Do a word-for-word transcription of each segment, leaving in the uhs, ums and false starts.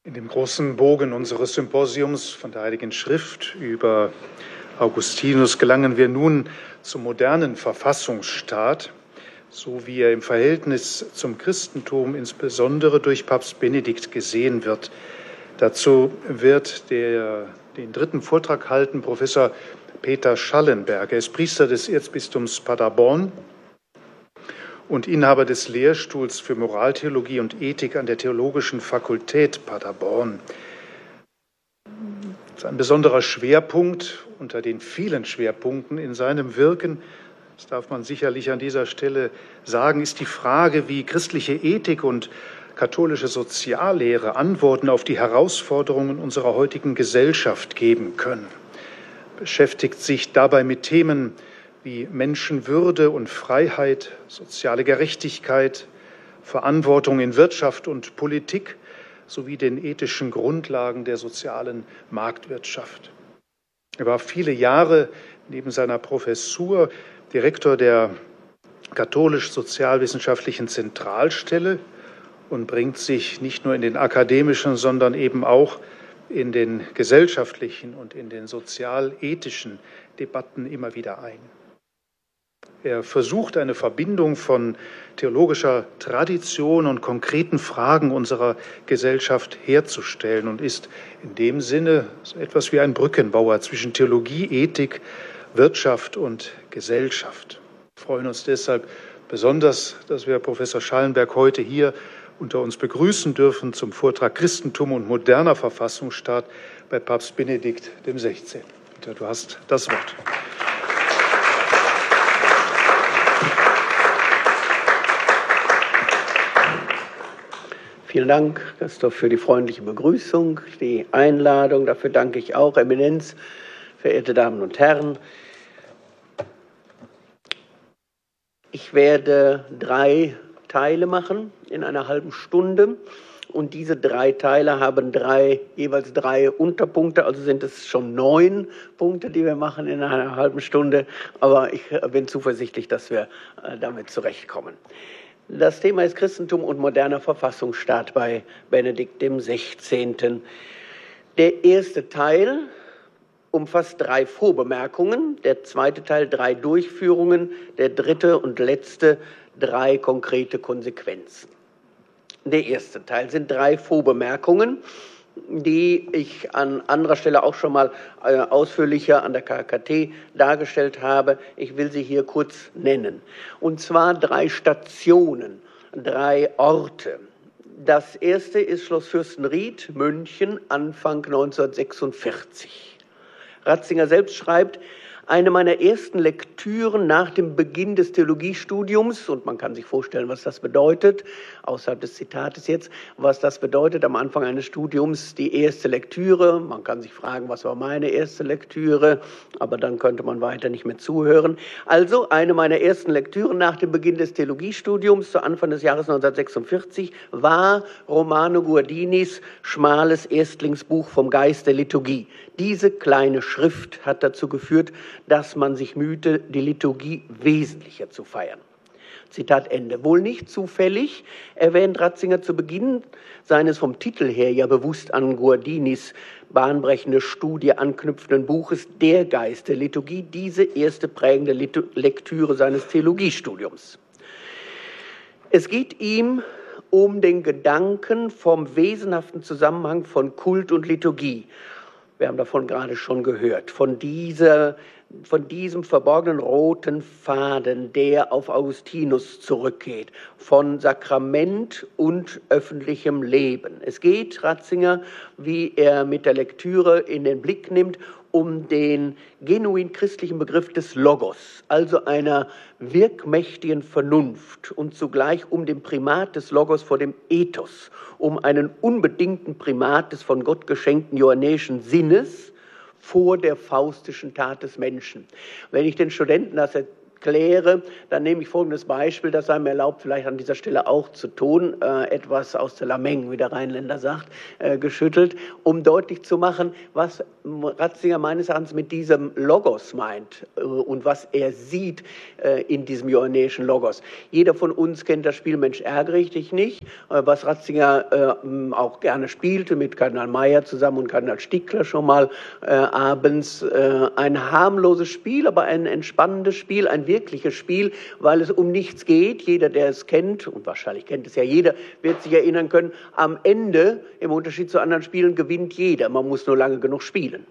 In dem großen Bogen unseres Symposiums von der Heiligen Schrift über Augustinus gelangen wir nun zum modernen Verfassungsstaat, so wie er im Verhältnis zum Christentum insbesondere durch Papst Benedikt gesehen wird. Dazu wird der, den dritten Vortrag halten Professor Peter Schallenberg. Er ist Priester des Erzbistums Paderborn und Inhaber des Lehrstuhls für Moraltheologie und Ethik an der Theologischen Fakultät Paderborn. Das ist ein besonderer Schwerpunkt unter den vielen Schwerpunkten in seinem Wirken, das darf man sicherlich an dieser Stelle sagen, ist die Frage, wie christliche Ethik und katholische Soziallehre Antworten auf die Herausforderungen unserer heutigen Gesellschaft geben können. Beschäftigt sich dabei mit Themen wie Menschenwürde und Freiheit, soziale Gerechtigkeit, Verantwortung in Wirtschaft und Politik sowie den ethischen Grundlagen der sozialen Marktwirtschaft. Er war viele Jahre neben seiner Professur Direktor der Katholisch-Sozialwissenschaftlichen Zentralstelle und bringt sich nicht nur in den akademischen, sondern eben auch in den gesellschaftlichen und in den sozialethischen Debatten immer wieder ein. Er versucht eine Verbindung von theologischer Tradition und konkreten Fragen unserer Gesellschaft herzustellen und ist in dem Sinne so etwas wie ein Brückenbauer zwischen Theologie, Ethik, Wirtschaft und Gesellschaft. Wir freuen uns deshalb besonders, dass wir Professor Schallenberg heute hier unter uns begrüßen dürfen zum Vortrag Christentum und moderner Verfassungsstaat bei Papst Benedikt dem Sechzehnten. Peter, du hast das Wort. Vielen Dank, Christoph, für die freundliche Begrüßung, die Einladung. Dafür danke ich auch, Eminenz, verehrte Damen und Herren. Ich werde drei Teile machen in einer halben Stunde. Und diese drei Teile haben drei, jeweils drei Unterpunkte, also sind es schon neun Punkte, die wir machen in einer halben Stunde. Aber ich bin zuversichtlich, dass wir damit zurechtkommen. Das Thema ist Christentum und moderner Verfassungsstaat bei Benedikt dem Sechzehnten. Der erste Teil umfasst drei Vorbemerkungen, der zweite Teil drei Durchführungen, der dritte und letzte drei konkrete Konsequenzen. Der erste Teil sind drei Vorbemerkungen, die ich an anderer Stelle auch schon mal äh, ausführlicher an der K K T dargestellt habe. Ich will sie hier kurz nennen. Und zwar drei Stationen, drei Orte. Das erste ist Schloss Fürstenried, München, Anfang neunzehnhundertsechsundvierzig. Ratzinger selbst schreibt, eine meiner ersten Lektüren nach dem Beginn des Theologiestudiums, und man kann sich vorstellen, was das bedeutet, außerhalb des Zitates jetzt, was das bedeutet am Anfang eines Studiums, die erste Lektüre. Man kann sich fragen, was war meine erste Lektüre, aber dann könnte man weiter nicht mehr zuhören. Also eine meiner ersten Lektüren nach dem Beginn des Theologiestudiums zu Anfang des Jahres neunzehnhundertsechsundvierzig war Romano Guardinis schmales Erstlingsbuch vom Geist der Liturgie. Diese kleine Schrift hat dazu geführt, dass man sich mühte, die Liturgie wesentlicher zu feiern. Zitat Ende. Wohl nicht zufällig erwähnt Ratzinger zu Beginn seines vom Titel her ja bewusst an Guardinis bahnbrechende Studie anknüpfenden Buches Der Geist der Liturgie diese erste prägende Lektüre seines Theologiestudiums. Es geht ihm um den Gedanken vom wesenhaften Zusammenhang von Kult und Liturgie. Wir haben davon gerade schon gehört, von, dieser, von diesem verborgenen roten Faden, der auf Augustinus zurückgeht, von Sakrament und öffentlichem Leben. Es geht, Ratzinger, wie er mit der Lektüre in den Blick nimmt, um den genuin christlichen Begriff des Logos, also einer wirkmächtigen Vernunft und zugleich um den Primat des Logos vor dem Ethos, um einen unbedingten Primat des von Gott geschenkten johannäischen Sinnes vor der faustischen Tat des Menschen. Wenn ich den Studenten das kläre, dann nehme ich folgendes Beispiel, das sei mir erlaubt, vielleicht an dieser Stelle auch zu tun, äh, etwas aus der Lameng, wie der Rheinländer sagt, äh, geschüttelt, um deutlich zu machen, was Ratzinger meines Erachtens mit diesem Logos meint äh, und was er sieht äh, in diesem johannäischen Logos. Jeder von uns kennt das Spiel Mensch, ärgere ich dich nicht, äh, was Ratzinger äh, auch gerne spielte, mit Kardinal Meyer zusammen und Kardinal Stickler schon mal äh, abends. Äh, ein harmloses Spiel, aber ein entspannendes Spiel, ein wirkliches Spiel, weil es um nichts geht. Jeder, der es kennt, und wahrscheinlich kennt es ja jeder, wird sich erinnern können, am Ende, im Unterschied zu anderen Spielen, gewinnt jeder. Man muss nur lange genug spielen.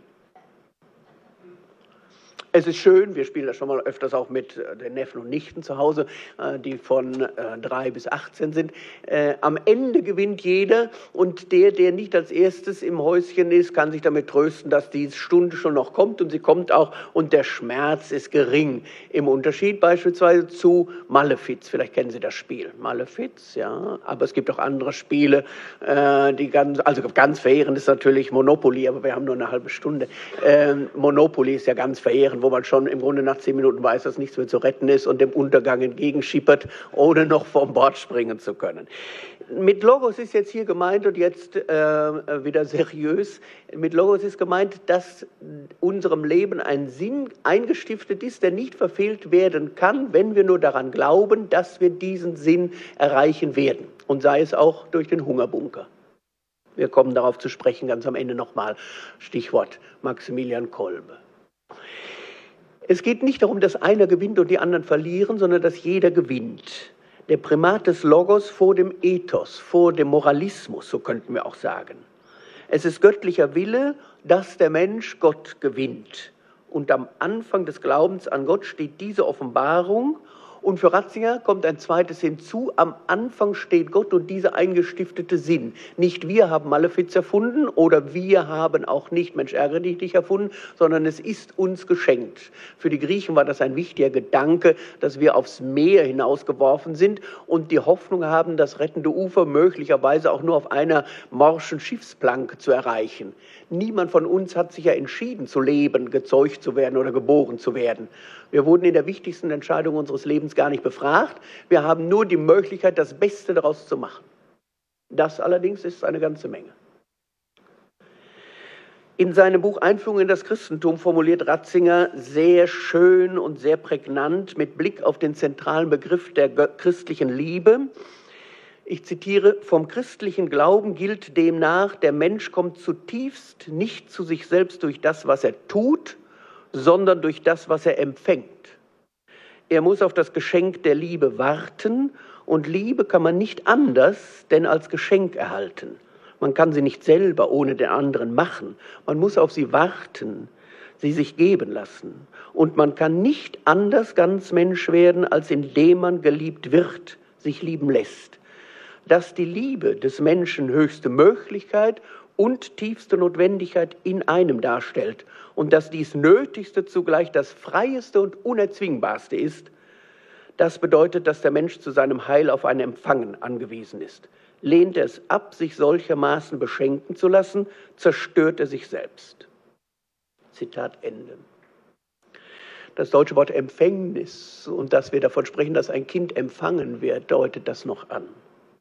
Es ist schön, wir spielen das schon mal öfters auch mit den Neffen und Nichten zu Hause, die von drei bis achtzehn sind. Am Ende gewinnt jeder und der, der nicht als erstes im Häuschen ist, kann sich damit trösten, dass die Stunde schon noch kommt und sie kommt auch und der Schmerz ist gering. Im Unterschied beispielsweise zu Malefiz, vielleicht kennen Sie das Spiel. Malefiz, ja, aber es gibt auch andere Spiele, die ganz, also ganz verheerend ist natürlich Monopoly, aber wir haben nur eine halbe Stunde. Monopoly ist ja ganz verheerend, wo man schon im Grunde nach zehn Minuten weiß, dass nichts mehr zu retten ist und dem Untergang entgegenschippert, ohne noch vom Bord springen zu können. Mit Logos ist jetzt hier gemeint, und jetzt äh, wieder seriös, mit Logos ist gemeint, dass unserem Leben ein Sinn eingestiftet ist, der nicht verfehlt werden kann, wenn wir nur daran glauben, dass wir diesen Sinn erreichen werden. Und sei es auch durch den Hungerbunker. Wir kommen darauf zu sprechen, ganz am Ende nochmal. Stichwort Maximilian Kolbe. Es geht nicht darum, dass einer gewinnt und die anderen verlieren, sondern dass jeder gewinnt. Der Primat des Logos vor dem Ethos, vor dem Moralismus, so könnten wir auch sagen. Es ist göttlicher Wille, dass der Mensch Gott gewinnt. Und am Anfang des Glaubens an Gott steht diese Offenbarung. Und für Ratzinger kommt ein zweites hinzu. Am Anfang steht Gott und dieser eingestiftete Sinn. Nicht wir haben Malefiz erfunden oder wir haben auch nicht Mensch, ärgere dich nicht erfunden, sondern es ist uns geschenkt. Für die Griechen war das ein wichtiger Gedanke, dass wir aufs Meer hinausgeworfen sind und die Hoffnung haben, das rettende Ufer möglicherweise auch nur auf einer morschen Schiffsplanke zu erreichen. Niemand von uns hat sich ja entschieden zu leben, gezeugt zu werden oder geboren zu werden. Wir wurden in der wichtigsten Entscheidung unseres Lebens gar nicht befragt. Wir haben nur die Möglichkeit, das Beste daraus zu machen. Das allerdings ist eine ganze Menge. In seinem Buch Einführung in das Christentum formuliert Ratzinger sehr schön und sehr prägnant mit Blick auf den zentralen Begriff der christlichen Liebe. Ich zitiere, vom christlichen Glauben gilt demnach, der Mensch kommt zutiefst nicht zu sich selbst durch das, was er tut, sondern durch das, was er empfängt. Er muss auf das Geschenk der Liebe warten und Liebe kann man nicht anders denn als Geschenk erhalten. Man kann sie nicht selber ohne den anderen machen. Man muss auf sie warten, sie sich geben lassen. Und man kann nicht anders ganz Mensch werden, als indem man geliebt wird, sich lieben lässt. Dass die Liebe des Menschen höchste Möglichkeit und tiefste Notwendigkeit in einem darstellt und dass dies Nötigste zugleich das Freieste und Unerzwingbarste ist, das bedeutet, dass der Mensch zu seinem Heil auf ein Empfangen angewiesen ist. Lehnt er es ab, sich solchermaßen beschenken zu lassen, zerstört er sich selbst. Zitat Ende. Das deutsche Wort Empfängnis und dass wir davon sprechen, dass ein Kind empfangen wird, deutet das noch an.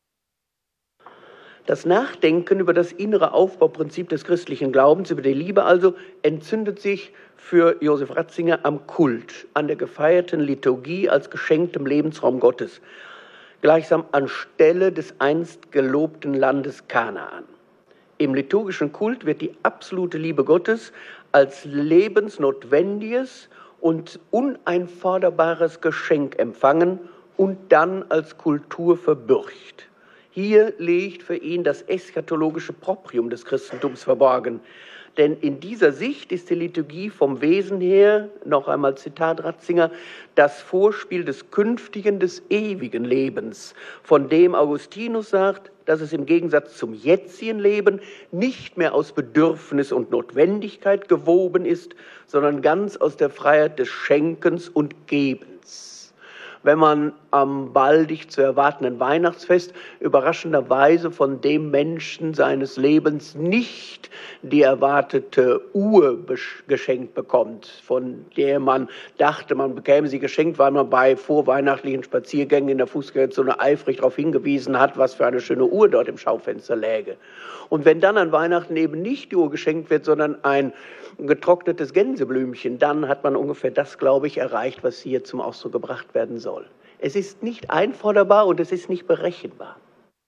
Das Nachdenken über das innere Aufbauprinzip des christlichen Glaubens, über die Liebe also, entzündet sich für Josef Ratzinger am Kult, an der gefeierten Liturgie als geschenktem Lebensraum Gottes, gleichsam anstelle des einst gelobten Landes Kanaan. Im liturgischen Kult wird die absolute Liebe Gottes als lebensnotwendiges und uneinforderbares Geschenk empfangen und dann als Kultur verbürgt. Hier liegt für ihn das eschatologische Proprium des Christentums verborgen. Denn in dieser Sicht ist die Liturgie vom Wesen her, noch einmal Zitat Ratzinger, das Vorspiel des künftigen, des ewigen Lebens, von dem Augustinus sagt, dass es im Gegensatz zum jetzigen Leben nicht mehr aus Bedürfnis und Notwendigkeit gewoben ist, sondern ganz aus der Freiheit des Schenkens und Gebens. wenn man am baldig zu erwartenden Weihnachtsfest überraschenderweise von dem Menschen seines Lebens nicht die erwartete Uhr geschenkt bekommt, von der man dachte, man bekäme sie geschenkt, weil man bei vorweihnachtlichen Spaziergängen in der Fußgängerzone eifrig darauf hingewiesen hat, was für eine schöne Uhr dort im Schaufenster läge. Und wenn dann an Weihnachten eben nicht die Uhr geschenkt wird, sondern ein getrocknetes Gänseblümchen, dann hat man ungefähr das, glaube ich, erreicht, was hier zum Ausdruck gebracht werden soll. Es ist nicht einforderbar und es ist nicht berechenbar.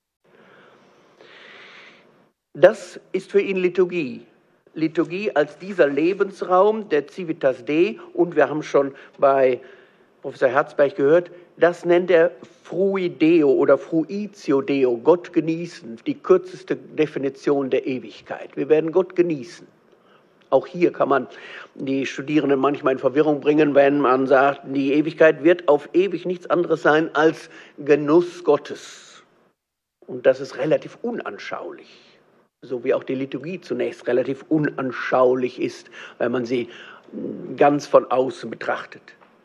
Das ist für ihn Liturgie. Liturgie als dieser Lebensraum der Civitas Dei, und wir haben schon bei Professor Herzberg gehört, das nennt er Fruideo oder Fruitio Deo, Gott genießen, die kürzeste Definition der Ewigkeit. Wir werden Gott genießen. Auch hier kann man die Studierenden manchmal in Verwirrung bringen, wenn man sagt, die Ewigkeit wird auf ewig nichts anderes sein als Genuss Gottes. Und das ist relativ unanschaulich, so wie auch die Liturgie zunächst relativ unanschaulich ist, wenn man sie ganz von außen betrachtet.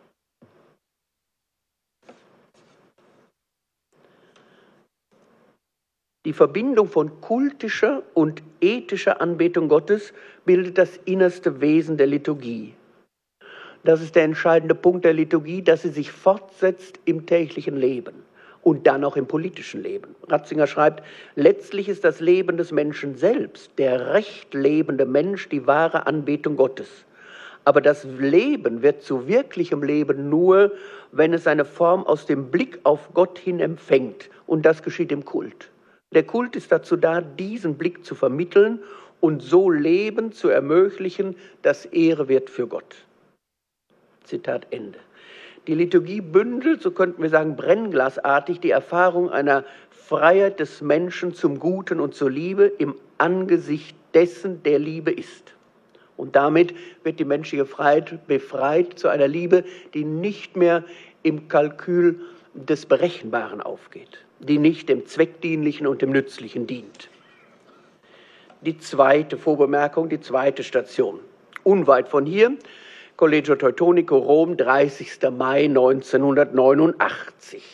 Die Verbindung von kultischer und ethischer Anbetung Gottes bildet das innerste Wesen der Liturgie. Das ist der entscheidende Punkt der Liturgie, dass sie sich fortsetzt im täglichen Leben und dann auch im politischen Leben. Ratzinger schreibt, letztlich ist das Leben des Menschen selbst, der recht lebende Mensch, die wahre Anbetung Gottes. Aber das Leben wird zu wirklichem Leben nur, wenn es eine Form aus dem Blick auf Gott hin empfängt. Und das geschieht im Kult. Der Kult ist dazu da, diesen Blick zu vermitteln und so Leben zu ermöglichen, das Ehre wird für Gott. Zitat Ende. Die Liturgie bündelt, so könnten wir sagen, brennglasartig die Erfahrung einer Freiheit des Menschen zum Guten und zur Liebe im Angesicht dessen, der Liebe ist. Und damit wird die menschliche Freiheit befreit zu einer Liebe, die nicht mehr im Kalkül des Berechenbaren aufgeht, die nicht dem Zweckdienlichen und dem Nützlichen dient. Die zweite Vorbemerkung, die zweite Station. Unweit von hier, Collegio Teutonico, Rom, dreißigster Mai neunzehnhundertneunundachtzig.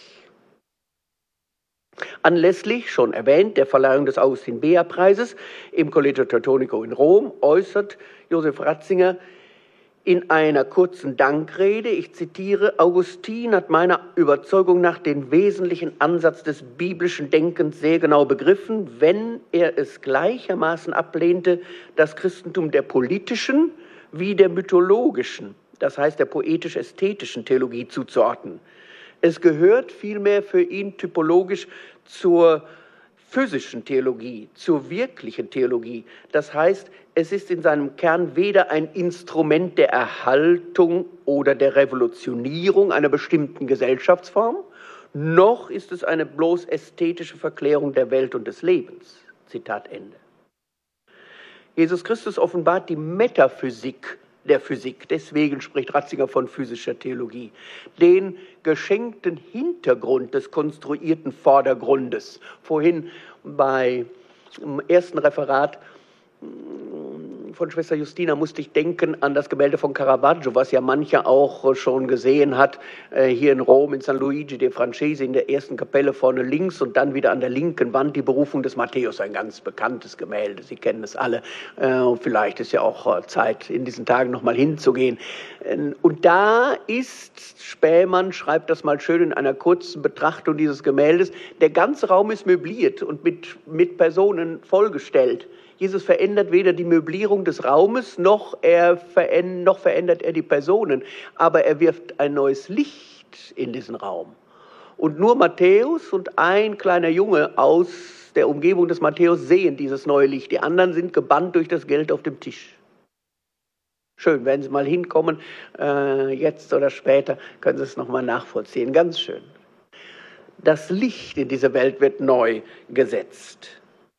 Anlässlich, schon erwähnt, der Verleihung des Augustin-Bea-Preises im Collegio Teutonico in Rom äußert Josef Ratzinger in einer kurzen Dankrede, ich zitiere, Augustin hat meiner Überzeugung nach den wesentlichen Ansatz des biblischen Denkens sehr genau begriffen, wenn er es gleichermaßen ablehnte, das Christentum der politischen wie der mythologischen, das heißt der poetisch-ästhetischen Theologie zuzuordnen. Es gehört vielmehr für ihn typologisch zur physischen Theologie, zur wirklichen Theologie. Das heißt, es ist in seinem Kern weder ein Instrument der Erhaltung oder der Revolutionierung einer bestimmten Gesellschaftsform, noch ist es eine bloß ästhetische Verklärung der Welt und des Lebens. Zitat Ende. Jesus Christus offenbart die Metaphysik der Physik, deswegen spricht Ratzinger von physischer Theologie, den geschenkten Hintergrund des konstruierten Vordergrundes. Vorhin bei im ersten Referat von Schwester Justina musste ich denken an das Gemälde von Caravaggio, was ja mancher auch schon gesehen hat, hier in Rom, in San Luigi dei Francesi, in der ersten Kapelle vorne links und dann wieder an der linken Wand die Berufung des Matthäus, ein ganz bekanntes Gemälde, Sie kennen es alle. Vielleicht ist ja auch Zeit, in diesen Tagen nochmal hinzugehen. Und da ist, Spähmann schreibt das mal schön in einer kurzen Betrachtung dieses Gemäldes, der ganze Raum ist möbliert und mit, mit Personen vollgestellt. Jesus verändert weder die Möblierung des Raumes, noch, er verändert, noch verändert er die Personen, aber er wirft ein neues Licht in diesen Raum. Und nur Matthäus und ein kleiner Junge aus der Umgebung des Matthäus sehen dieses neue Licht. Die anderen sind gebannt durch das Geld auf dem Tisch. Schön, wenn Sie mal hinkommen, äh, jetzt oder später, können Sie es nochmal nachvollziehen. Ganz schön. Das Licht in dieser Welt wird neu gesetzt.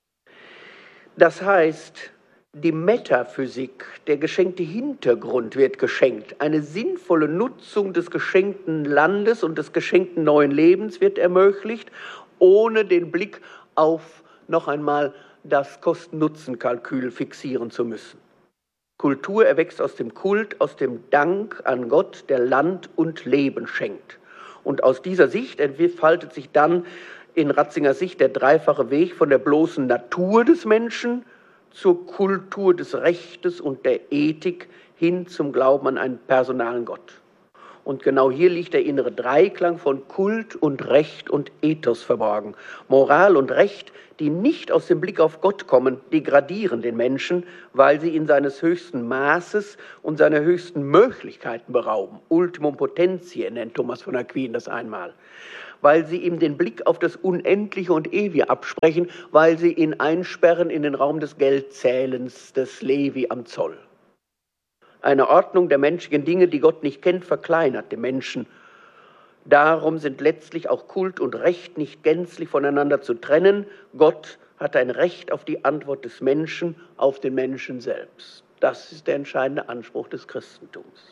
Das heißt, die Metaphysik, der geschenkte Hintergrund wird geschenkt. Eine sinnvolle Nutzung des geschenkten Landes und des geschenkten neuen Lebens wird ermöglicht, ohne den Blick auf, noch einmal, das Kosten-Nutzen-Kalkül fixieren zu müssen. Kultur erwächst aus dem Kult, aus dem Dank an Gott, der Land und Leben schenkt. Und aus dieser Sicht entfaltet sich dann in Ratzingers Sicht der dreifache Weg von der bloßen Natur des Menschen zur Kultur des Rechtes und der Ethik hin zum Glauben an einen personalen Gott. Und genau hier liegt der innere Dreiklang von Kult und Recht und Ethos verborgen. Moral und Recht, die nicht aus dem Blick auf Gott kommen, degradieren den Menschen, weil sie ihn seines höchsten Maßes und seiner höchsten Möglichkeiten berauben. Ultimum potentiae nennt Thomas von Aquin das einmal. Weil sie ihm den Blick auf das Unendliche und Ewige absprechen, weil sie ihn einsperren in den Raum des Geldzählens, des Levi am Zoll. Eine Ordnung der menschlichen Dinge, die Gott nicht kennt, verkleinert den Menschen. Darum sind letztlich auch Kult und Recht nicht gänzlich voneinander zu trennen. Gott hat ein Recht auf die Antwort des Menschen, auf den Menschen selbst. Das ist der entscheidende Anspruch des Christentums.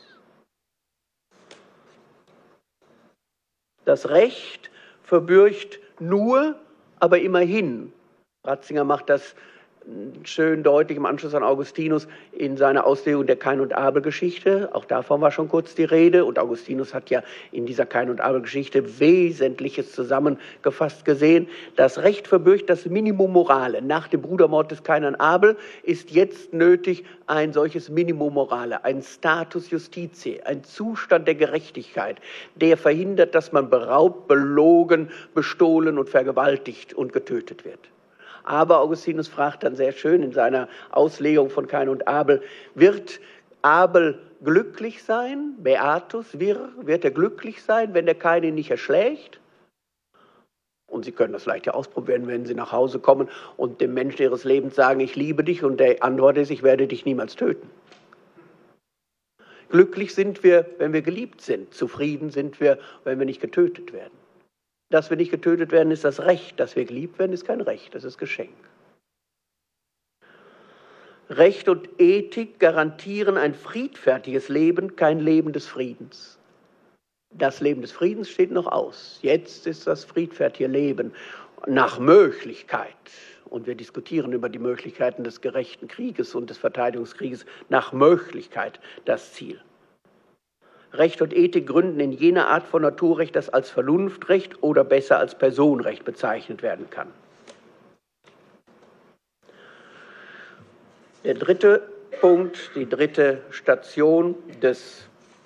Das Recht verbürgt nur, aber immerhin. Ratzinger macht das schön deutlich im Anschluss an Augustinus in seiner Auslegung der Kain- und Abel-Geschichte. Auch davon war schon kurz die Rede. Und Augustinus hat ja in dieser Kain- und Abel-Geschichte Wesentliches zusammengefasst gesehen. Das Recht verbürgt das Minimum Morale. Nach dem Brudermord des Kain und Abel ist jetzt nötig ein solches Minimum Morale, ein Status Justitiae, ein Zustand der Gerechtigkeit, der verhindert, dass man beraubt, belogen, bestohlen und vergewaltigt und getötet wird. Aber Augustinus fragt dann sehr schön in seiner Auslegung von Kain und Abel, wird Abel glücklich sein, Beatus vir, wird er glücklich sein, wenn der Kain ihn nicht erschlägt? Und Sie können das leicht ja ausprobieren, wenn Sie nach Hause kommen und dem Menschen Ihres Lebens sagen, ich liebe dich, und der Antwort ist, ich werde dich niemals töten. Glücklich sind wir, wenn wir geliebt sind. Zufrieden sind wir, wenn wir nicht getötet werden. Dass wir nicht getötet werden, ist das Recht. Dass wir geliebt werden, ist kein Recht, das ist Geschenk. Recht und Ethik garantieren ein friedfertiges Leben, kein Leben des Friedens. Das Leben des Friedens steht noch aus. Jetzt ist das friedfertige Leben nach Möglichkeit, und wir diskutieren über die Möglichkeiten des gerechten Krieges und des Verteidigungskrieges, nach Möglichkeit das Ziel. Recht und Ethik gründen in jener Art von Naturrecht, das als Vernunftrecht oder besser als Personenrecht bezeichnet werden kann. Der dritte Punkt, die dritte Station des,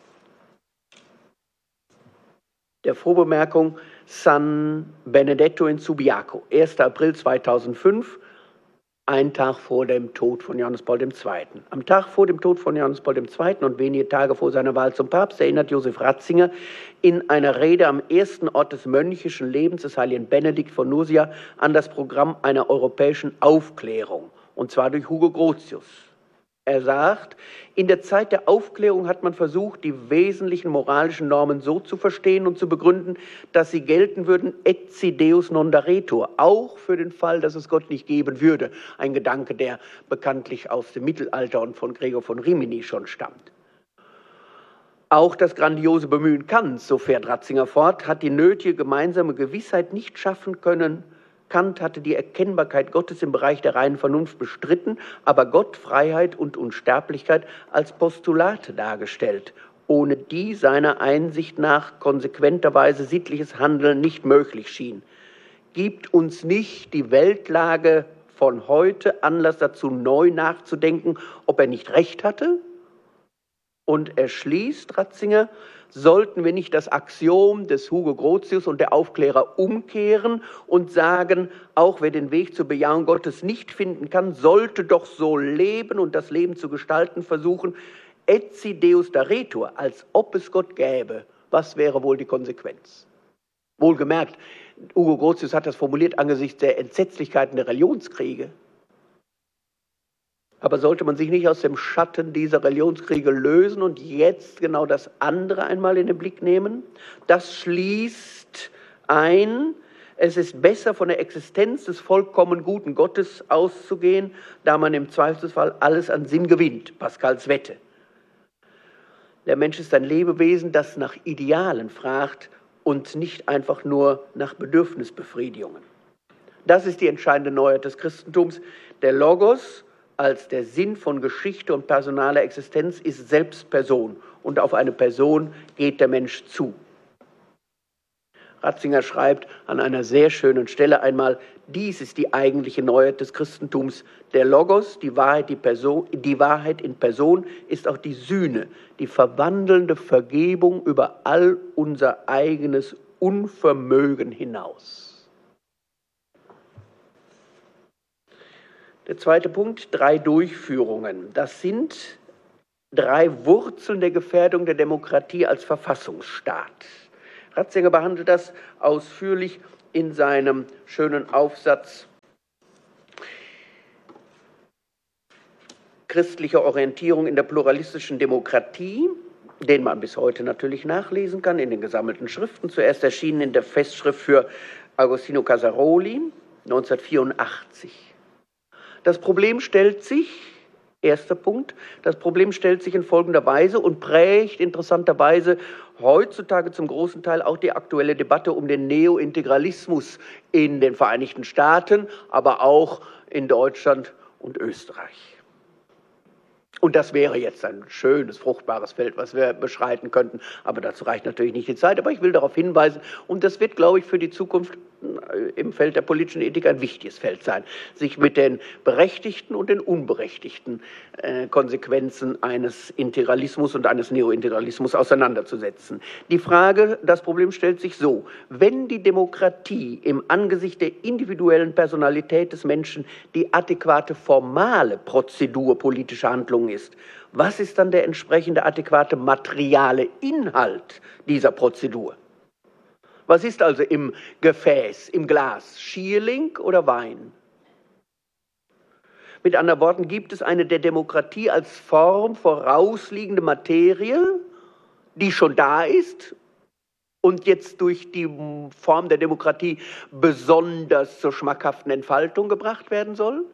der Vorbemerkung, San Benedetto in Subiaco, erster April zweitausendfünf, ein Tag vor dem Tod von Johannes Paul der Zweite. Am Tag vor dem Tod von Johannes Paul der Zweite und wenige Tage vor seiner Wahl zum Papst erinnert Josef Ratzinger in einer Rede am ersten Ort des mönchischen Lebens des heiligen Benedikt von Nursia an das Programm einer europäischen Aufklärung, und zwar durch Hugo Grotius. Er sagt, in der Zeit der Aufklärung hat man versucht, die wesentlichen moralischen Normen so zu verstehen und zu begründen, dass sie gelten würden, etsi Deus non daretur, auch für den Fall, dass es Gott nicht geben würde. Ein Gedanke, der bekanntlich aus dem Mittelalter und von Gregor von Rimini schon stammt. Auch das grandiose Bemühen Kants, so fährt Ratzinger fort, hat die nötige gemeinsame Gewissheit nicht schaffen können. Kant hatte die Erkennbarkeit Gottes im Bereich der reinen Vernunft bestritten, aber Gott, Freiheit und Unsterblichkeit als Postulate dargestellt, ohne die seiner Einsicht nach konsequenterweise sittliches Handeln nicht möglich schien. Gibt uns nicht die Weltlage von heute Anlass dazu, neu nachzudenken, ob er nicht recht hatte? Und er schließt, Ratzinger, sollten wir nicht das Axiom des Hugo Grotius und der Aufklärer umkehren und sagen, auch wer den Weg zur Bejahung Gottes nicht finden kann, sollte doch so leben und das Leben zu gestalten versuchen, etsi Deus daretur, als ob es Gott gäbe. Was wäre wohl die Konsequenz? Wohlgemerkt, Hugo Grotius hat das formuliert angesichts der Entsetzlichkeiten der Religionskriege. Aber sollte man sich nicht aus dem Schatten dieser Religionskriege lösen und jetzt genau das andere einmal in den Blick nehmen? Das schließt ein, es ist besser von der Existenz des vollkommen guten Gottes auszugehen, da man im Zweifelsfall alles an Sinn gewinnt, Pascals Wette. Der Mensch ist ein Lebewesen, das nach Idealen fragt und nicht einfach nur nach Bedürfnisbefriedigungen. Das ist die entscheidende Neuheit des Christentums. Der Logos als der Sinn von Geschichte und personaler Existenz ist selbst Person, und auf eine Person geht der Mensch zu. Ratzinger schreibt an einer sehr schönen Stelle einmal, dies ist die eigentliche Neuheit des Christentums. Der Logos, die Wahrheit, die Person, die Wahrheit in Person, ist auch die Sühne, die verwandelnde Vergebung über all unser eigenes Unvermögen hinaus. Der zweite Punkt, drei Durchführungen. Das sind drei Wurzeln der Gefährdung der Demokratie als Verfassungsstaat. Ratzinger behandelt das ausführlich in seinem schönen Aufsatz Christliche Orientierung in der pluralistischen Demokratie, den man bis heute natürlich nachlesen kann in den gesammelten Schriften, zuerst erschienen in der Festschrift für Agostino Casaroli neunzehnhundertvierundachtzig. Das Problem stellt sich, erster Punkt, das Problem stellt sich in folgender Weise und prägt interessanterweise heutzutage zum großen Teil auch die aktuelle Debatte um den Neointegralismus in den Vereinigten Staaten, aber auch in Deutschland und Österreich. Und das wäre jetzt ein schönes, fruchtbares Feld, was wir beschreiten könnten. Aber dazu reicht natürlich nicht die Zeit. Aber ich will darauf hinweisen, und das wird, glaube ich, für die Zukunft im Feld der politischen Ethik ein wichtiges Feld sein, sich mit den berechtigten und den unberechtigten äh, Konsequenzen eines Integralismus und eines Neointegralismus auseinanderzusetzen. Die Frage, das Problem stellt sich so: Wenn die Demokratie im Angesicht der individuellen Personalität des Menschen die adäquate formale Prozedur politischer Handlungen ist, was ist dann der entsprechende adäquate materiale Inhalt dieser Prozedur? Was ist also im Gefäß, im Glas? Schierling oder Wein? Mit anderen Worten, gibt es eine der Demokratie als Form vorausliegende Materie, die schon da ist und jetzt durch die Form der Demokratie besonders zur schmackhaften Entfaltung gebracht werden soll?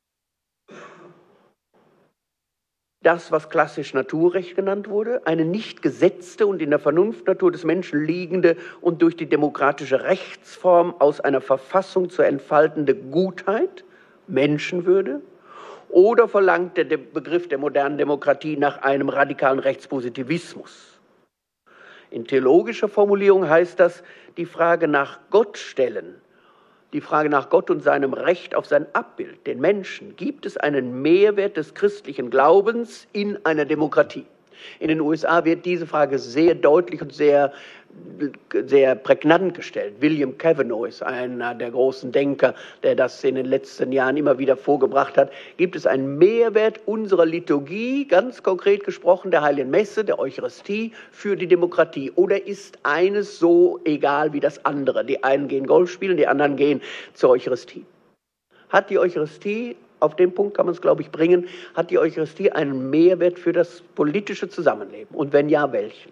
Das, was klassisch Naturrecht genannt wurde, eine nicht gesetzte und in der Vernunftnatur des Menschen liegende und durch die demokratische Rechtsform aus einer Verfassung zu entfaltende Gutheit, Menschenwürde? Oder verlangt der Begriff der modernen Demokratie nach einem radikalen Rechtspositivismus? In theologischer Formulierung heißt das, die Frage nach Gott stellen. Die Frage nach Gott und seinem Recht auf sein Abbild, den Menschen. Gibt es einen Mehrwert des christlichen Glaubens in einer Demokratie? In den U S A wird diese Frage sehr deutlich und sehr, sehr prägnant gestellt. William Cavanaugh ist einer der großen Denker, der das in den letzten Jahren immer wieder vorgebracht hat. Gibt es einen Mehrwert unserer Liturgie, ganz konkret gesprochen der Heiligen Messe, der Eucharistie, für die Demokratie? Oder ist eines so egal wie das andere? Die einen gehen Golf spielen, die anderen gehen zur Eucharistie. Hat die Eucharistie, auf den Punkt kann man es, glaube ich, bringen, hat die Eucharistie einen Mehrwert für das politische Zusammenleben? Und wenn ja, welchen?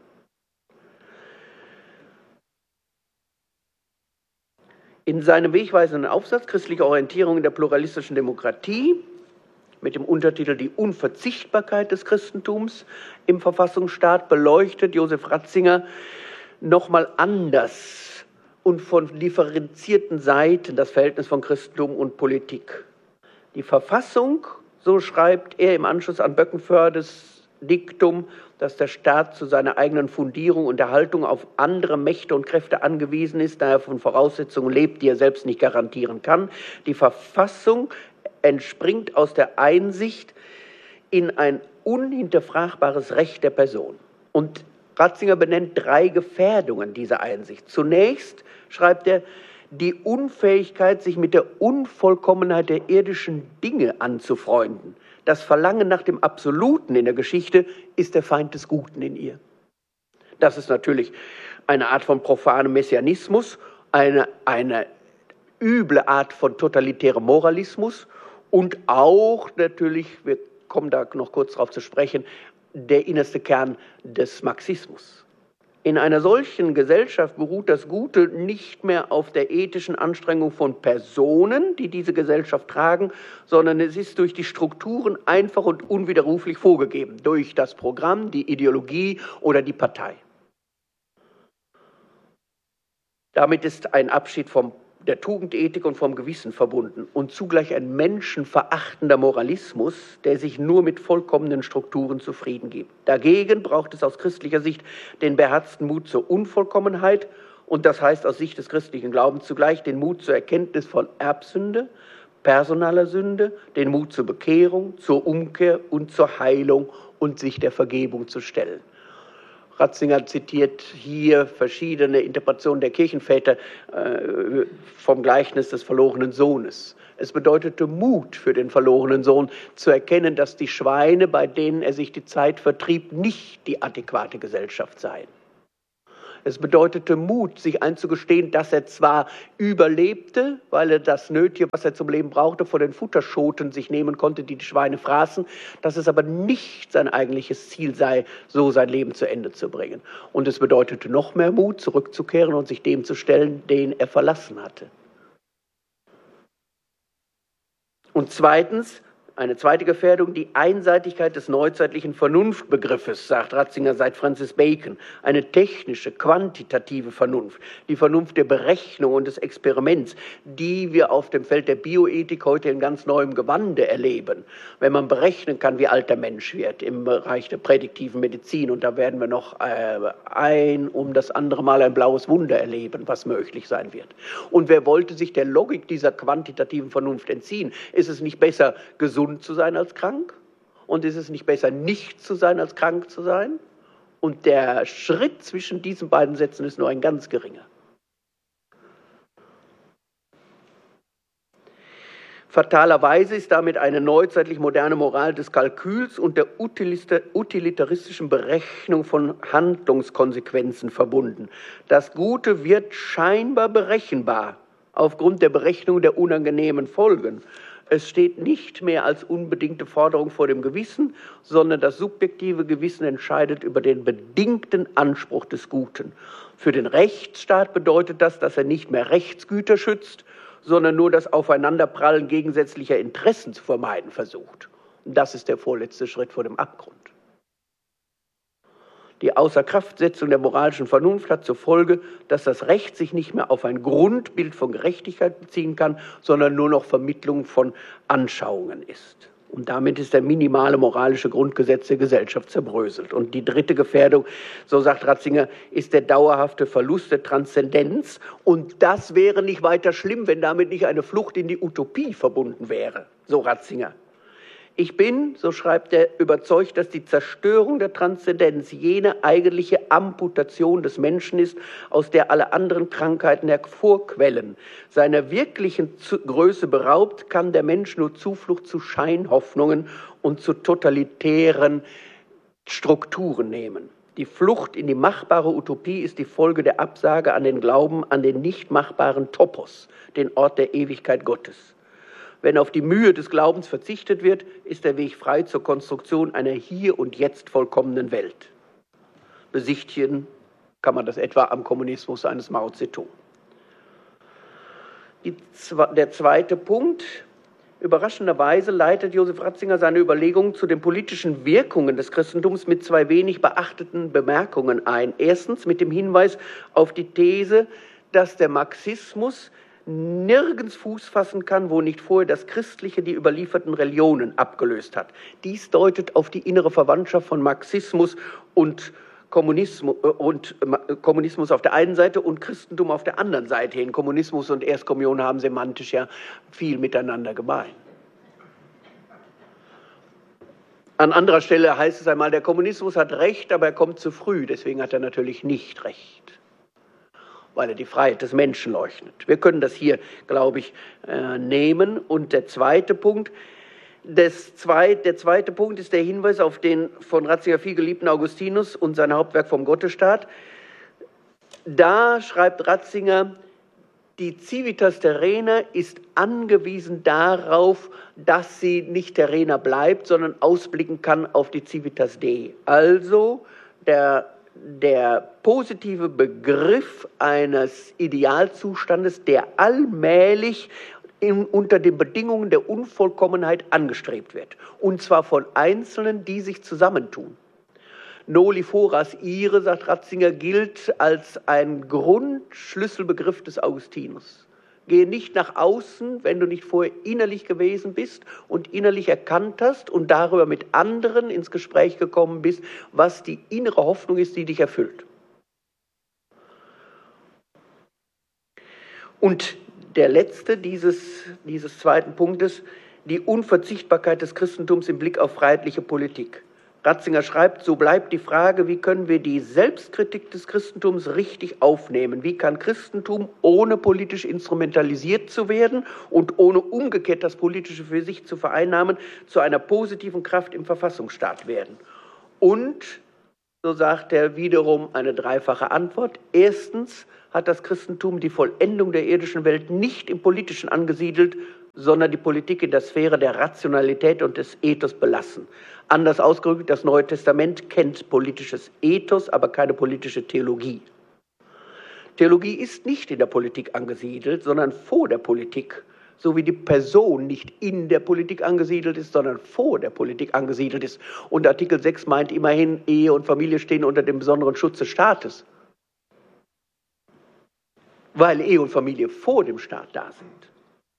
In seinem wegweisenden Aufsatz Christliche Orientierung in der pluralistischen Demokratie mit dem Untertitel Die Unverzichtbarkeit des Christentums im Verfassungsstaat beleuchtet Josef Ratzinger nochmal anders und von differenzierten Seiten das Verhältnis von Christentum und Politik. Die Verfassung, so schreibt er im Anschluss an Böckenfördes Diktum, dass der Staat zu seiner eigenen Fundierung und Erhaltung auf andere Mächte und Kräfte angewiesen ist, da er von Voraussetzungen lebt, die er selbst nicht garantieren kann. Die Verfassung entspringt aus der Einsicht in ein unhinterfragbares Recht der Person. Und Ratzinger benennt drei Gefährdungen dieser Einsicht. Zunächst schreibt er, die Unfähigkeit, sich mit der Unvollkommenheit der irdischen Dinge anzufreunden. Das Verlangen nach dem Absoluten in der Geschichte ist der Feind des Guten in ihr. Das ist natürlich eine Art von profanem Messianismus, eine, eine üble Art von totalitärem Moralismus und auch natürlich, wir kommen da noch kurz darauf zu sprechen, der innerste Kern des Marxismus. In einer solchen Gesellschaft beruht das Gute nicht mehr auf der ethischen Anstrengung von Personen, die diese Gesellschaft tragen, sondern es ist durch die Strukturen einfach und unwiderruflich vorgegeben, durch das Programm, die Ideologie oder die Partei. Damit ist ein Abschied vom der Tugendethik und vom Gewissen verbunden und zugleich ein menschenverachtender Moralismus, der sich nur mit vollkommenen Strukturen zufrieden gibt. Dagegen braucht es aus christlicher Sicht den beherzten Mut zur Unvollkommenheit Und das heißt aus Sicht des christlichen Glaubens zugleich den Mut zur Erkenntnis von Erbsünde, personaler Sünde, den Mut zur Bekehrung, zur Umkehr und zur Heilung und sich der Vergebung zu stellen. Ratzinger zitiert hier verschiedene Interpretationen der Kirchenväter äh, vom Gleichnis des verlorenen Sohnes. Es bedeutete Mut für den verlorenen Sohn, zu erkennen, dass die Schweine, bei denen er sich die Zeit vertrieb, nicht die adäquate Gesellschaft seien. Es bedeutete Mut, sich einzugestehen, dass er zwar überlebte, weil er das Nötige, was er zum Leben brauchte, vor den Futterschoten sich nehmen konnte, die die Schweine fraßen, dass es aber nicht sein eigentliches Ziel sei, so sein Leben zu Ende zu bringen. Und es bedeutete noch mehr Mut, zurückzukehren und sich dem zu stellen, den er verlassen hatte. Und zweitens, eine zweite Gefährdung, die Einseitigkeit des neuzeitlichen Vernunftbegriffes, sagt Ratzinger seit Francis Bacon. Eine technische, quantitative Vernunft, die Vernunft der Berechnung und des Experiments, die wir auf dem Feld der Bioethik heute in ganz neuem Gewande erleben. Wenn man berechnen kann, wie alt der Mensch wird im Bereich der prädiktiven Medizin, und da werden wir noch äh, ein um das andere Mal ein blaues Wunder erleben, was möglich sein wird. Und wer wollte sich der Logik dieser quantitativen Vernunft entziehen? Ist es nicht besser, gesund zu sein als krank? Und ist es nicht besser, nicht zu sein, als krank zu sein? Und der Schritt zwischen diesen beiden Sätzen ist nur ein ganz geringer. Fatalerweise ist damit eine neuzeitlich moderne Moral des Kalküls und der utilitaristischen Berechnung von Handlungskonsequenzen verbunden. Das Gute wird scheinbar berechenbar aufgrund der Berechnung der unangenehmen Folgen. Es steht nicht mehr als unbedingte Forderung vor dem Gewissen, sondern das subjektive Gewissen entscheidet über den bedingten Anspruch des Guten. Für den Rechtsstaat bedeutet das, dass er nicht mehr Rechtsgüter schützt, sondern nur das Aufeinanderprallen gegensätzlicher Interessen zu vermeiden versucht. Und das ist der vorletzte Schritt vor dem Abgrund. Die Außerkraftsetzung der moralischen Vernunft hat zur Folge, dass das Recht sich nicht mehr auf ein Grundbild von Gerechtigkeit beziehen kann, sondern nur noch Vermittlung von Anschauungen ist. Und damit ist der minimale moralische Grundgesetz der Gesellschaft zerbröselt. Und die dritte Gefährdung, so sagt Ratzinger, ist der dauerhafte Verlust der Transzendenz. Und das wäre nicht weiter schlimm, wenn damit nicht eine Flucht in die Utopie verbunden wäre, so Ratzinger. Ich bin, so schreibt er, überzeugt, dass die Zerstörung der Transzendenz jene eigentliche Amputation des Menschen ist, aus der alle anderen Krankheiten hervorquellen. Seiner wirklichen Größe beraubt, kann der Mensch nur Zuflucht zu Scheinhoffnungen und zu totalitären Strukturen nehmen. Die Flucht in die machbare Utopie ist die Folge der Absage an den Glauben an den nicht machbaren Topos, den Ort der Ewigkeit Gottes. Wenn auf die Mühe des Glaubens verzichtet wird, ist der Weg frei zur Konstruktion einer hier und jetzt vollkommenen Welt. Besichtigen kann man das etwa am Kommunismus eines Mao Zedong. Die, der zweite Punkt. Überraschenderweise leitet Josef Ratzinger seine Überlegungen zu den politischen Wirkungen des Christentums mit zwei wenig beachteten Bemerkungen ein. Erstens mit dem Hinweis auf die These, dass der Marxismus nirgends Fuß fassen kann, wo nicht vorher das Christliche die überlieferten Religionen abgelöst hat. Dies deutet auf die innere Verwandtschaft von Marxismus und Kommunismus, und Kommunismus auf der einen Seite und Christentum auf der anderen Seite hin. Kommunismus und Erstkommunion haben semantisch ja viel miteinander gemein. An anderer Stelle heißt es einmal, der Kommunismus hat Recht, aber er kommt zu früh, deswegen hat er natürlich nicht Recht, weil er die Freiheit des Menschen leugnet. Wir können das hier, glaube ich, äh, nehmen. Und der zweite Punkt, des zweit, der zweite Punkt ist der Hinweis auf den von Ratzinger viel geliebten Augustinus und sein Hauptwerk vom Gottesstaat. Da schreibt Ratzinger, die Civitas terrena ist angewiesen darauf, dass sie nicht terrena bleibt, sondern ausblicken kann auf die Civitas Dei. Also der Der positive Begriff eines Idealzustandes, der allmählich in, unter den Bedingungen der Unvollkommenheit angestrebt wird. Und zwar von Einzelnen, die sich zusammentun. Noli foras ire, sagt Ratzinger, gilt als ein Grundschlüsselbegriff des Augustinus. Gehe nicht nach außen, wenn du nicht vorher innerlich gewesen bist und innerlich erkannt hast und darüber mit anderen ins Gespräch gekommen bist, was die innere Hoffnung ist, die dich erfüllt. Und der letzte dieses, dieses zweiten Punktes, die Unverzichtbarkeit des Christentums im Blick auf freiheitliche Politik. Ratzinger schreibt, so bleibt die Frage, wie können wir die Selbstkritik des Christentums richtig aufnehmen? Wie kann Christentum, ohne politisch instrumentalisiert zu werden und ohne umgekehrt das Politische für sich zu vereinnahmen, zu einer positiven Kraft im Verfassungsstaat werden? Und, so sagt er wiederum eine dreifache Antwort. Erstens hat das Christentum die Vollendung der irdischen Welt nicht im Politischen angesiedelt, sondern die Politik in der Sphäre der Rationalität und des Ethos belassen. Anders ausgedrückt, das Neue Testament kennt politisches Ethos, aber keine politische Theologie. Theologie ist nicht in der Politik angesiedelt, sondern vor der Politik, so wie die Person nicht in der Politik angesiedelt ist, sondern vor der Politik angesiedelt ist. Und Artikel sechs meint immerhin, Ehe und Familie stehen unter dem besonderen Schutz des Staates, weil Ehe und Familie vor dem Staat da sind.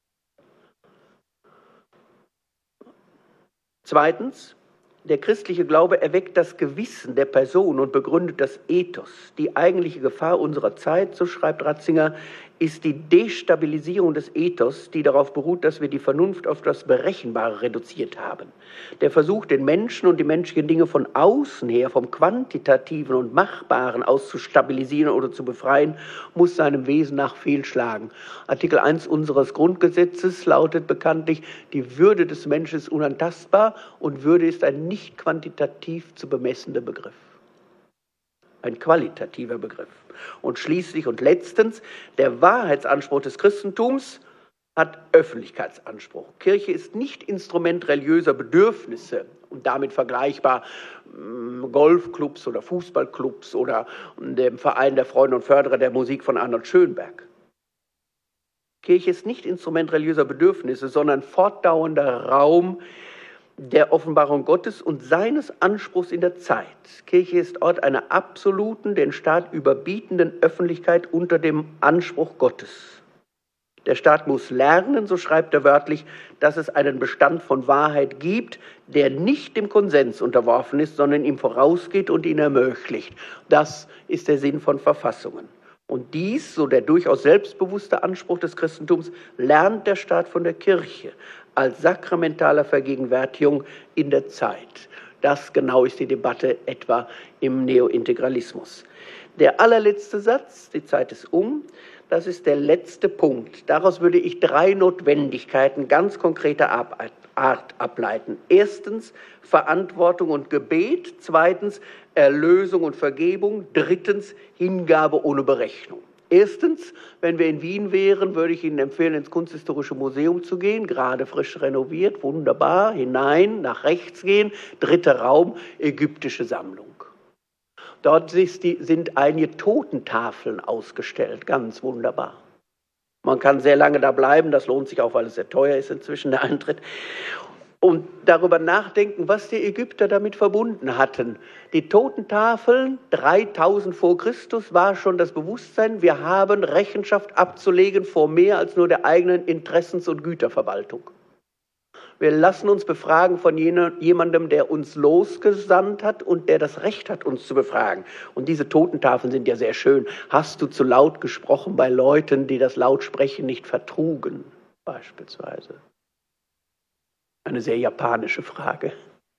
Zweitens, der christliche Glaube erweckt das Gewissen der Person und begründet das Ethos. Die eigentliche Gefahr unserer Zeit, so schreibt Ratzinger, ist die Destabilisierung des Ethos, die darauf beruht, dass wir die Vernunft auf das Berechenbare reduziert haben. Der Versuch, den Menschen und die menschlichen Dinge von außen her, vom Quantitativen und Machbaren aus zu stabilisieren oder zu befreien, muss seinem Wesen nach fehlschlagen. Artikel eins unseres Grundgesetzes lautet bekanntlich, die Würde des Menschen ist unantastbar und Würde ist ein nicht quantitativ zu bemessender Begriff. Ein qualitativer Begriff. Und schließlich und letztens, der Wahrheitsanspruch des Christentums hat Öffentlichkeitsanspruch. Kirche ist nicht Instrument religiöser Bedürfnisse und damit vergleichbar Golfclubs oder Fußballclubs oder dem Verein der Freunde und Förderer der Musik von Arnold Schönberg. Kirche ist nicht Instrument religiöser Bedürfnisse, sondern fortdauernder Raum der Offenbarung Gottes und seines Anspruchs in der Zeit. Kirche ist Ort einer absoluten, den Staat überbietenden Öffentlichkeit unter dem Anspruch Gottes. Der Staat muss lernen, so schreibt er wörtlich, dass es einen Bestand von Wahrheit gibt, der nicht dem Konsens unterworfen ist, sondern ihm vorausgeht und ihn ermöglicht. Das ist der Sinn von Verfassungen. Und dies, so der durchaus selbstbewusste Anspruch des Christentums, lernt der Staat von der Kirche als sakramentaler Vergegenwärtigung in der Zeit. Das genau ist die Debatte etwa im Neointegralismus. Der allerletzte Satz, die Zeit ist um, das ist der letzte Punkt. Daraus würde ich drei Notwendigkeiten ganz konkreter Art ableiten. Erstens Verantwortung und Gebet, zweitens Erlösung und Vergebung, drittens Hingabe ohne Berechnung. Erstens, wenn wir in Wien wären, würde ich Ihnen empfehlen, ins Kunsthistorische Museum zu gehen, gerade frisch renoviert, wunderbar, hinein, nach rechts gehen, dritter Raum, ägyptische Sammlung. Dort sind einige Totentafeln ausgestellt, ganz wunderbar. Man kann sehr lange da bleiben, das lohnt sich auch, weil es sehr teuer ist inzwischen, der Eintritt. Und darüber nachdenken, was die Ägypter damit verbunden hatten. Die Totentafeln, dreitausend vor Christus, war schon das Bewusstsein, wir haben Rechenschaft abzulegen vor mehr als nur der eigenen Interessens- und Güterverwaltung. Wir lassen uns befragen von jemandem, der uns losgesandt hat und der das Recht hat, uns zu befragen. Und diese Totentafeln sind ja sehr schön. Hast du zu laut gesprochen bei Leuten, die das Lautsprechen nicht vertrugen, beispielsweise? Eine sehr japanische Frage.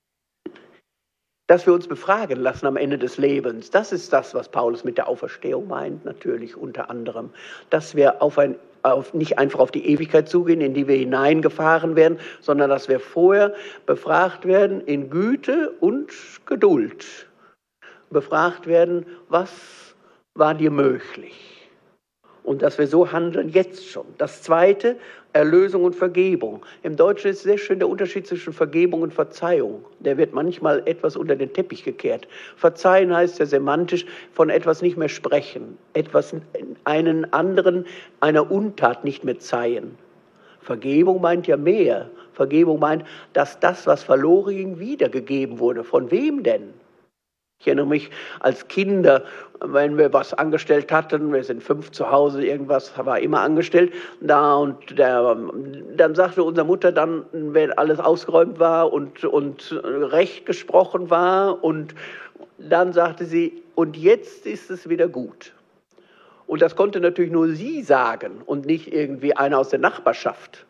Dass wir uns befragen lassen am Ende des Lebens, das ist das, was Paulus mit der Auferstehung meint, natürlich unter anderem. Dass wir auf ein, auf, nicht einfach auf die Ewigkeit zugehen, in die wir hineingefahren werden, sondern dass wir vorher befragt werden in Güte und Geduld. Befragt werden, was war dir möglich? Und dass wir so handeln jetzt schon. Das Zweite, Erlösung und Vergebung. Im Deutschen ist sehr schön der Unterschied zwischen Vergebung und Verzeihung. Der wird manchmal etwas unter den Teppich gekehrt. Verzeihen heißt ja semantisch von etwas nicht mehr sprechen, etwas einen anderen, einer Untat nicht mehr zeihen. Vergebung meint ja mehr. Vergebung meint, dass das, was verloren ging, wiedergegeben wurde. Von wem denn? Ich erinnere mich als Kinder, wenn wir was angestellt hatten, wir sind fünf zu Hause, irgendwas war immer angestellt, da und der, dann sagte unsere Mutter dann, wenn alles ausgeräumt war und, und Recht gesprochen war, und dann sagte sie, und jetzt ist es wieder gut. Und das konnte natürlich nur sie sagen und nicht irgendwie einer aus der Nachbarschaft.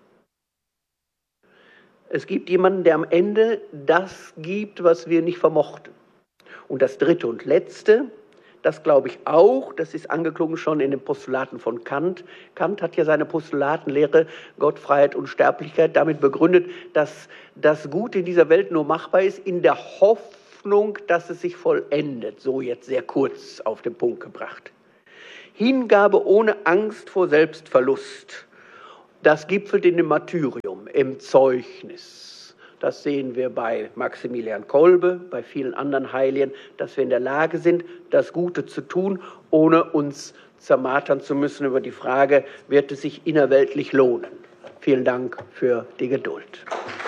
Es gibt jemanden, der am Ende das gibt, was wir nicht vermochten. Und das dritte und letzte, das glaube ich auch, das ist angeklungen schon in den Postulaten von Kant. Kant hat ja seine Postulatenlehre Gott, Freiheit und Sterblichkeit damit begründet, dass das Gute in dieser Welt nur machbar ist, in der Hoffnung, dass es sich vollendet. So jetzt sehr kurz auf den Punkt gebracht. Hingabe ohne Angst vor Selbstverlust. Das gipfelt in dem Martyrium, im Zeugnis. Das sehen wir bei Maximilian Kolbe, bei vielen anderen Heiligen, dass wir in der Lage sind, das Gute zu tun, ohne uns zermartern zu müssen über die Frage, wird es sich innerweltlich lohnen? Vielen Dank für die Geduld.